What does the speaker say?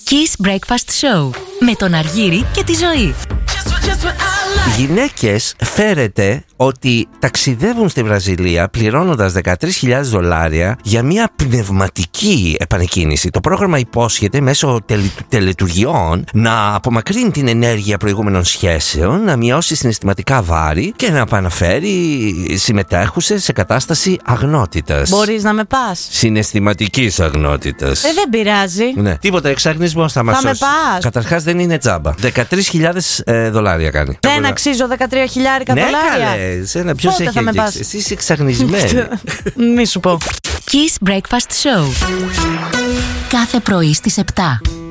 Kiss Breakfast Show με τον Αργύρη και τη Ζωή. Οι γυναίκες φέρεται ότι ταξιδεύουν στη Βραζιλία πληρώνοντας $13,000 για μια πνευματική επανεκκίνηση. Το πρόγραμμα υπόσχεται μέσω τελετουργιών να απομακρύνει την ενέργεια προηγούμενων σχέσεων, να μειώσει συναισθηματικά βάρη και να επαναφέρει συμμετέχουσες σε κατάσταση αγνότητας. Μπορείς να με πας? Συναισθηματικής αγνότητας. Δεν πειράζει. Ναι. Τίποτα, εξαγνισμός θα μας Θα με σώσει. πας. Καταρχάς δεν είναι τζάμπα. $13,000 κάνει. Δεν αξίζω $13,000. Ναι, καλέ. Σένα ποιος Πότε έχει θα με αγγίξει? πας? Εσύ είσαι εξαγνισμένη. Μη σου πω. Kiss Breakfast Show. Κάθε πρωί στις 7.